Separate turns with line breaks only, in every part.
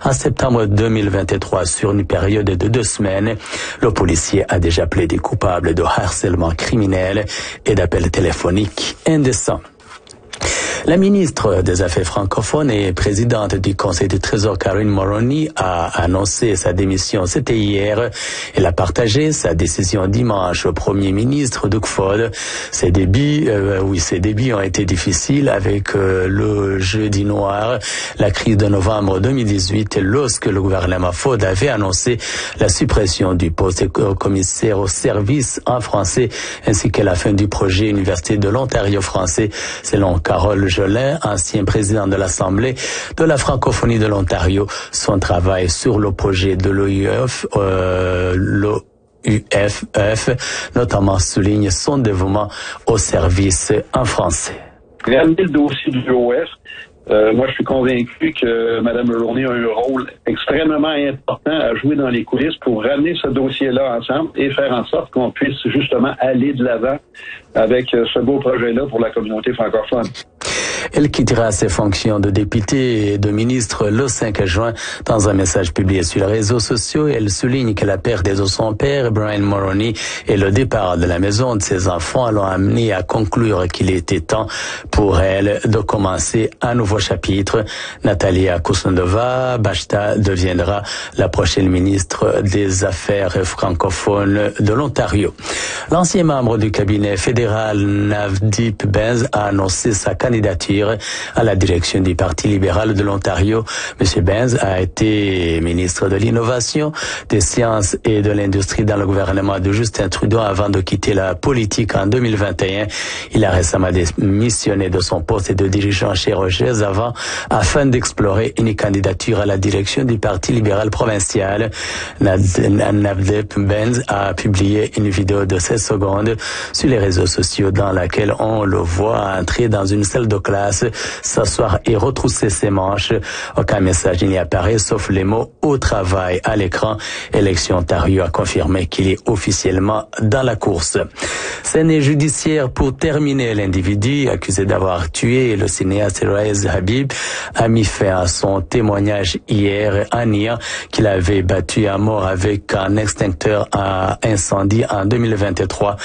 en septembre 2023 sur une période de 2 semaines. Le policier a déjà plaidé coupable de harcèlement criminel et d'appels téléphoniques indécents. La ministre des Affaires francophones et présidente du Conseil du Trésor, Karine Mulroney, a annoncé sa démission. C'était hier. Elle a partagé sa décision dimanche au Premier ministre Doug Ford. Ses débuts ont été difficiles avec le jeudi noir, la crise de novembre 2018, lorsque le gouvernement Ford avait annoncé la suppression du poste de commissaire au service en français, ainsi que la fin du projet Université de l'Ontario français, selon Carole Jolin, ancien président de l'Assemblée de la francophonie de l'Ontario. Son travail sur le projet de l'OUF, notamment souligne son dévouement au service en français.
Ramener le dossier du OF, moi je suis convaincu que Mme Mulroney a un rôle extrêmement important à jouer dans les coulisses pour ramener ce dossier-là ensemble et faire en sorte qu'on puisse justement aller de l'avant avec ce beau projet-là pour la communauté francophone.
Elle quittera ses fonctions de députée et de ministre le 5 juin. Dans un message publié sur les réseaux sociaux, elle souligne que la perte de son père, Brian Mulroney, et le départ de la maison de ses enfants l'ont amené à conclure qu'il était temps pour elle de commencer un nouveau chapitre. Natalia Kusundova-Bachta deviendra la prochaine ministre des Affaires francophones de l'Ontario. L'ancien membre du cabinet fédéral Navdeep Bains a annoncé sa candidature à la direction du Parti libéral de l'Ontario. M. Bains a été ministre de l'Innovation, des Sciences et de l'Industrie dans le gouvernement de Justin Trudeau avant de quitter la politique en 2021. Il a récemment démissionné de son poste de dirigeant chez Rogers afin d'explorer une candidature à la direction du Parti libéral provincial. Navdeep Bains a publié une vidéo de 16 secondes sur les réseaux sociaux dans laquelle on le voit entrer dans une salle de classe, s'asseoir et retrousser ses manches. Aucun message n'y apparaît sauf les mots « au travail » à l'écran. Élection Ontario a confirmé qu'il est officiellement dans la course. Scène judiciaire pour terminer. L'individu accusé d'avoir tué le cinéaste Riaz Habib a mis fin à son témoignage hier en niant qu'il avait battu à mort avec un extincteur à incendie en 2023.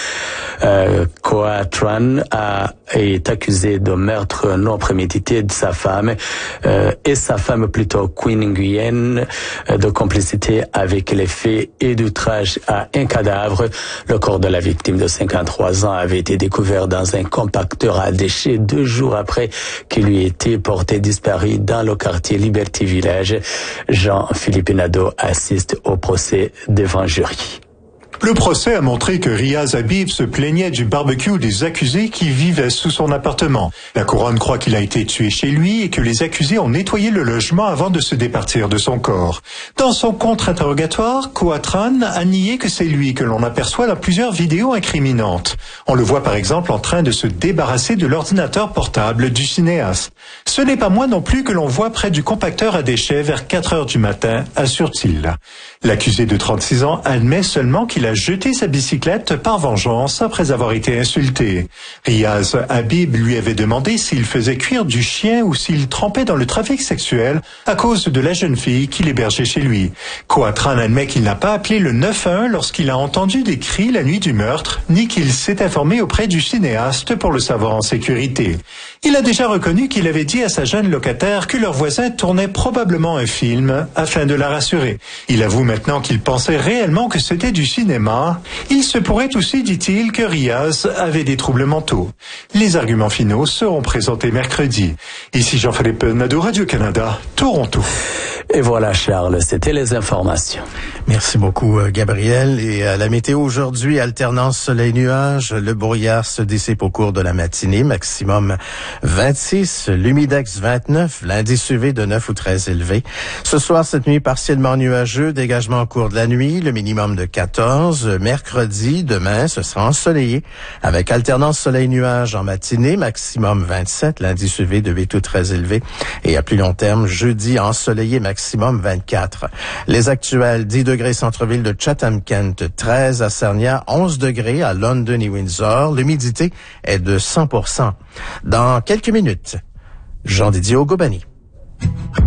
Koa Tran est accusé de meurtre non prémédité de sa femme et sa femme plutôt Queen Nguyen de complicité avec les faits et d'outrage à un cadavre. Le corps de la victime de 53 ans avait été découvert dans un compacteur à déchets 2 jours après qu'il lui ait été porté disparu dans le quartier Liberty Village. Jean-Philippe Nadeau assiste au procès devant jury.
Le procès a montré que Riaz Habib se plaignait du barbecue des accusés qui vivaient sous son appartement. La couronne croit qu'il a été tué chez lui et que les accusés ont nettoyé le logement avant de se départir de son corps. Dans son contre-interrogatoire, Coatran a nié que c'est lui que l'on aperçoit dans plusieurs vidéos incriminantes. On le voit par exemple en train de se débarrasser de l'ordinateur portable du cinéaste. Ce n'est pas moi non plus que l'on voit près du compacteur à déchets vers 4 heures du matin, assure-t-il. L'accusé de 36 ans admet seulement qu'il a jeté sa bicyclette par vengeance après avoir été insulté. Riaz Habib lui avait demandé s'il faisait cuire du chien ou s'il trempait dans le trafic sexuel à cause de la jeune fille qu'il hébergeait chez lui. Coatran admet qu'il n'a pas appelé le 911 lorsqu'il a entendu des cris la nuit du meurtre, ni qu'il s'est informé auprès du cinéaste pour le savoir en sécurité. Il a déjà reconnu qu'il avait dit à sa jeune locataire que leur voisin tournait probablement un film afin de la rassurer. Il avoue maintenant qu'il pensait réellement que c'était du cinéma. Il se pourrait aussi, dit-il, que Riaz avait des troubles mentaux. Les arguments finaux seront présentés mercredi. Ici Jean-Philippe Nadeau, Radio-Canada, Toronto.
Et voilà Charles, c'était les informations.
Merci beaucoup Gabriel. Et la météo aujourd'hui, alternance soleil-nuage, le brouillard se dissipe au cours de la matinée, maximum 26, l'humidex 29, l'indice UV de 9 ou très élevé. Ce soir, cette nuit partiellement nuageux, dégagement au cours de la nuit, le minimum de 14. Mercredi, demain, ce sera ensoleillé avec alternance soleil-nuage en matinée, maximum 27, l'indice UV de 8 ou très élevé. Et à plus long terme, jeudi, ensoleillé, maximum 24. Les actuels, 10 degrés centre-ville de Chatham-Kent, 13 à Sarnia, 11 degrés à London et Windsor. L'humidité est de 100%. Dans quelques minutes, Jean-Didier Ogobani.